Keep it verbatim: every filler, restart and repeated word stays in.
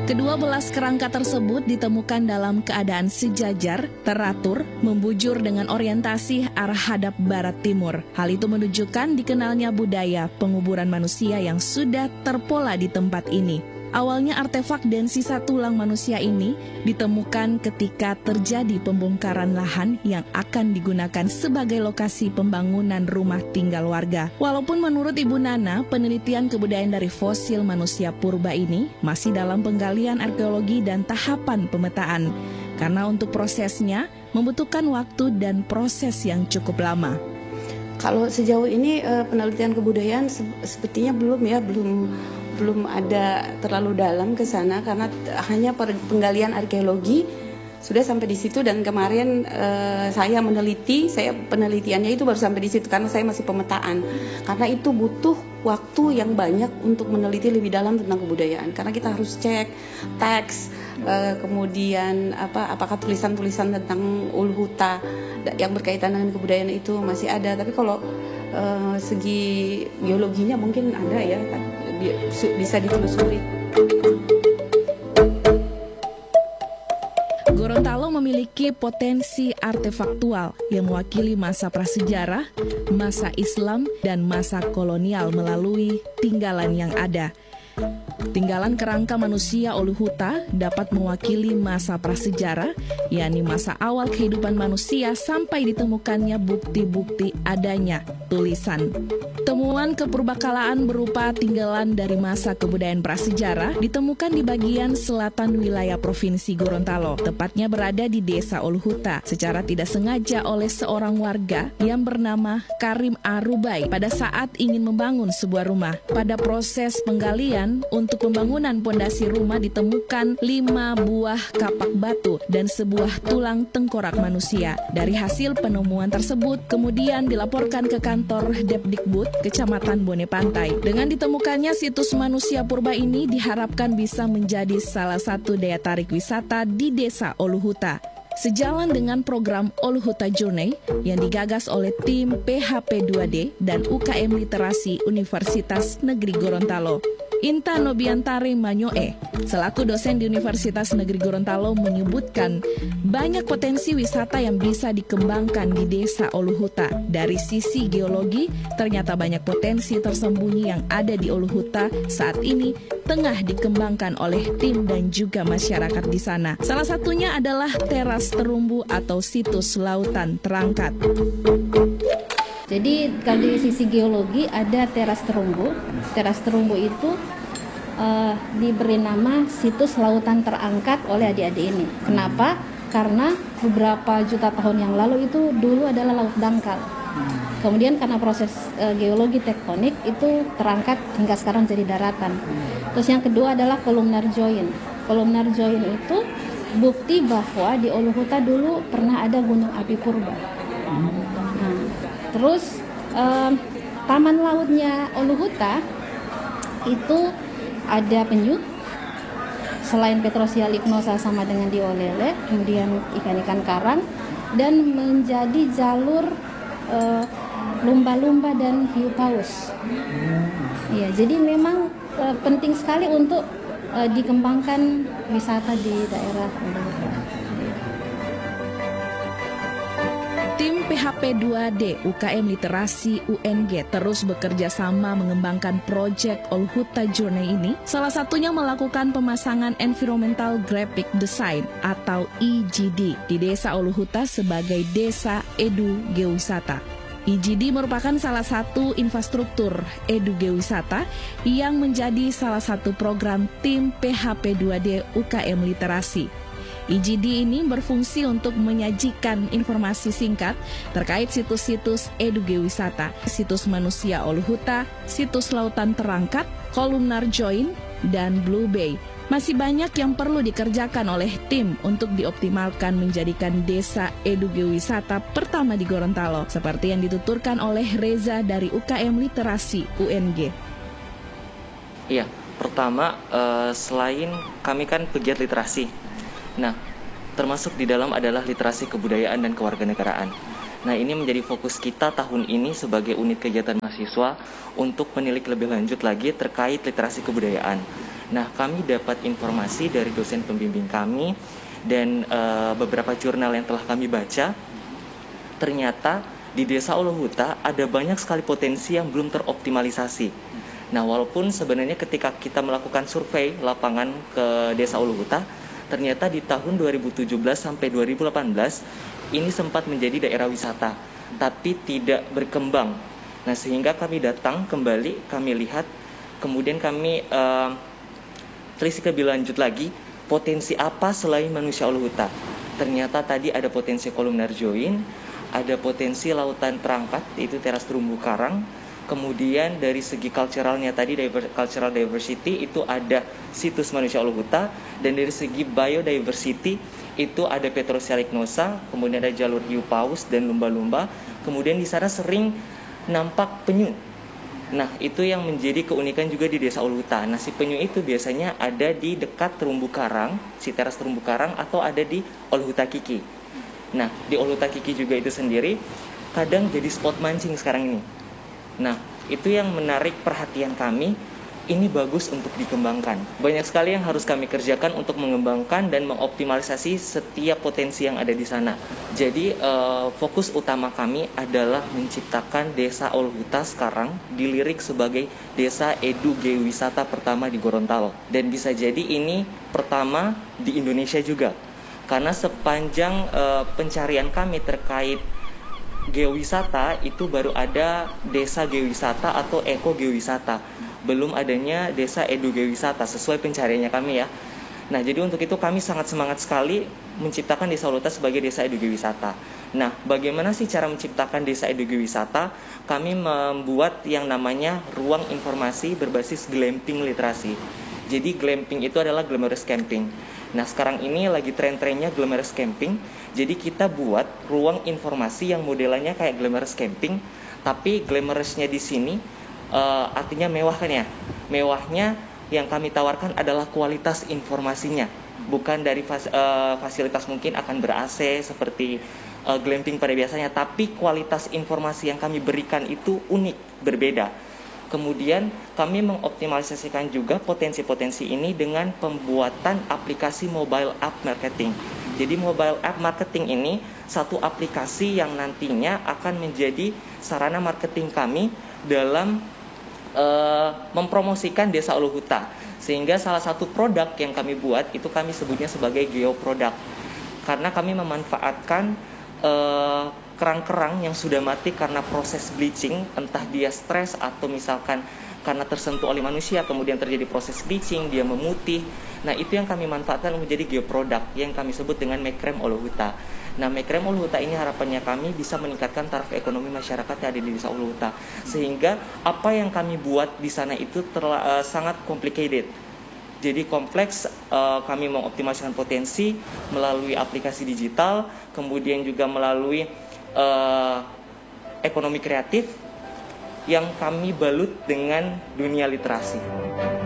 Kedua belas kerangka tersebut ditemukan dalam keadaan sejajar, teratur, membujur dengan orientasi arah hadap barat timur. Hal itu menunjukkan dikenalnya budaya penguburan manusia yang sudah terpola di tempat ini. Awalnya artefak dan sisa tulang manusia ini ditemukan ketika terjadi pembongkaran lahan yang akan digunakan sebagai lokasi pembangunan rumah tinggal warga. Walaupun menurut Ibu Nana, penelitian kebudayaan dari fosil manusia purba ini masih dalam penggalian arkeologi dan tahapan pemetaan, karena untuk prosesnya membutuhkan waktu dan proses yang cukup lama. Kalau sejauh ini penelitian kebudayaan sepertinya belum ya, belum belum ada terlalu dalam ke sana karena hanya penggalian arkeologi sudah sampai di situ, dan kemarin eh, saya meneliti, saya penelitiannya itu baru sampai di situ karena saya masih pemetaan. Karena itu butuh waktu yang banyak untuk meneliti lebih dalam tentang kebudayaan, karena kita harus cek teks, eh, kemudian apa apakah tulisan-tulisan tentang Uluhuta yang berkaitan dengan kebudayaan itu masih ada. Tapi kalau eh, segi geologinya mungkin ada ya, bisa ditelusuri. Gorontalo memiliki potensi artefaktual yang mewakili masa prasejarah, masa Islam, dan masa kolonial melalui tinggalan yang ada. Tinggalan kerangka manusia Uluhuta dapat mewakili masa prasejarah, yakni masa awal kehidupan manusia sampai ditemukannya bukti-bukti adanya tulisan. Temuan kepurbakalaan berupa tinggalan dari masa kebudayaan prasejarah ditemukan di bagian selatan wilayah Provinsi Gorontalo, tepatnya berada di Desa Uluhuta, secara tidak sengaja oleh seorang warga yang bernama Karim Arubai pada saat ingin membangun sebuah rumah. Pada proses penggalian untuk pembangunan pondasi rumah ditemukan lima buah kapak batu dan sebuah tulang tengkorak manusia. Dari hasil penemuan tersebut kemudian dilaporkan ke kantor Depdikbud Kecamatan Bone Pantai. Dengan ditemukannya situs manusia purba ini diharapkan bisa menjadi salah satu daya tarik wisata di Desa Uluhuta. Sejalan dengan program Uluhuta Journey yang digagas oleh tim P H P dua D dan U K M Literasi Universitas Negeri Gorontalo. Inta Nobiantari Manyoe, selaku dosen di Universitas Negeri Gorontalo, menyebutkan banyak potensi wisata yang bisa dikembangkan di Desa Uluhuta. Dari sisi geologi, ternyata banyak potensi tersembunyi yang ada di Uluhuta saat ini tengah dikembangkan oleh tim dan juga masyarakat di sana. Salah satunya adalah teras terumbu atau situs lautan terangkat. Jadi kalau dari sisi geologi ada teras terumbu. Teras terumbu itu uh, diberi nama situs lautan terangkat oleh adik-adik ini. Kenapa? Karena beberapa juta tahun yang lalu itu dulu adalah laut dangkal. Kemudian karena proses uh, geologi tektonik itu terangkat hingga sekarang jadi daratan. Terus yang kedua adalah columnar joint. Columnar joint itu bukti bahwa di Uluhuta dulu pernah ada gunung api purba. Nah, terus um, taman lautnya Uluhuta itu ada penyu, selain Petrosia lignosa sama dengan diolele, kemudian ikan-ikan karang, dan menjadi jalur uh, lumba-lumba dan hiu paus. Ya, jadi memang uh, penting sekali untuk uh, dikembangkan wisata di daerah Uluhuta. Tim P H P dua D U K M Literasi U N G terus bekerja sama mengembangkan proyek Uluhuta Journey ini, salah satunya melakukan pemasangan Environmental Graphic Design atau E G D di Desa Uluhuta sebagai Desa Edu Geowisata. E G D merupakan salah satu infrastruktur edu geowisata yang menjadi salah satu program tim P H P dua D U K M Literasi. E G D ini berfungsi untuk menyajikan informasi singkat terkait situs-situs edu geowisata, situs manusia Uluhuta, situs lautan terangkat, columnar joint, dan Blue Bay. Masih banyak yang perlu dikerjakan oleh tim untuk dioptimalkan menjadikan desa edu geowisata pertama di Gorontalo, seperti yang dituturkan oleh Reza dari U K M Literasi U N G. Iya, pertama uh, selain kami kan pegiat literasi, nah termasuk di dalam adalah literasi kebudayaan dan kewarganegaraan. Nah, ini menjadi fokus kita tahun ini sebagai unit kegiatan mahasiswa untuk menilik lebih lanjut lagi terkait literasi kebudayaan. Nah, kami dapat informasi dari dosen pembimbing kami dan uh, beberapa jurnal yang telah kami baca, ternyata di Desa Olohuta ada banyak sekali potensi yang belum teroptimalisasi. Nah, walaupun sebenarnya ketika kita melakukan survei lapangan ke Desa Olohuta, ternyata di tahun dua ribu tujuh belas sampai dua ribu delapan belas ini sempat menjadi daerah wisata, tapi tidak berkembang. Nah, sehingga kami datang kembali, kami lihat, kemudian kami uh, telisik lebih lanjut lagi, potensi apa selain manusia Olohuta. Ternyata tadi ada potensi kolumnar join, ada potensi lautan terangkat, yaitu teras terumbu karang. Kemudian dari segi culturalnya tadi, diver, cultural diversity, itu ada situs manusia Olohuta. Dan dari segi biodiversity, itu ada Petrosia lignosa, kemudian ada jalur hiu paus dan lumba-lumba. Kemudian di sana sering nampak penyu. Nah, itu yang menjadi keunikan juga di Desa Olohuta. Nah, si penyu itu biasanya ada di dekat terumbu karang, si teras terumbu karang, atau ada di Olohuta Kiki. Nah, di Olohuta Kiki juga itu sendiri kadang jadi spot mancing sekarang ini. Nah, itu yang menarik perhatian kami. Ini bagus untuk dikembangkan. Banyak sekali yang harus kami kerjakan untuk mengembangkan dan mengoptimalisasi setiap potensi yang ada di sana. Jadi uh, fokus utama kami adalah menciptakan Desa Olohuta sekarang dilirik sebagai Desa Edu Geowisata pertama di Gorontalo. Dan bisa jadi ini pertama di Indonesia juga. Karena sepanjang uh, pencarian kami terkait geowisata itu baru ada Desa Geowisata atau Eko Geowisata. Belum adanya Desa Edu Geowisata sesuai pencariannya kami ya. Nah, jadi untuk itu kami sangat semangat sekali menciptakan Desa Olohuta sebagai Desa Edu Geowisata. Nah, bagaimana sih cara menciptakan Desa Edu Geowisata? Kami membuat yang namanya ruang informasi berbasis glamping literasi. Jadi glamping itu adalah glamorous camping. Nah, sekarang ini lagi tren-trennya glamorous camping. Jadi kita buat ruang informasi yang modelannya kayak glamorous camping, tapi glamorousnya di sini uh, artinya mewah kan ya. Mewahnya yang kami tawarkan adalah kualitas informasinya, bukan dari fas, uh, fasilitas mungkin akan ber-A C seperti uh, glamping pada biasanya, tapi kualitas informasi yang kami berikan itu unik, berbeda. Kemudian kami mengoptimalisasikan juga potensi-potensi ini dengan pembuatan aplikasi mobile app marketing. Jadi mobile app marketing ini satu aplikasi yang nantinya akan menjadi sarana marketing kami dalam uh, mempromosikan Desa Olohuta. Sehingga salah satu produk yang kami buat itu kami sebutnya sebagai geoproduct. Karena kami memanfaatkan uh, kerang-kerang yang sudah mati karena proses bleaching, entah dia stres atau misalkan karena tersentuh oleh manusia, kemudian terjadi proses bleaching, dia memutih. Nah, itu yang kami manfaatkan menjadi geoproduct yang kami sebut dengan Mekrem Olohuta. Nah, Mekrem Olohuta ini harapannya kami bisa meningkatkan taraf ekonomi masyarakat yang ada di Desa Olohuta. Sehingga apa yang kami buat di sana itu terla- uh, sangat complicated. Jadi kompleks, uh, kami mengoptimalisasikan potensi melalui aplikasi digital, kemudian juga melalui uh, ekonomi kreatif yang kami balut dengan dunia literasi.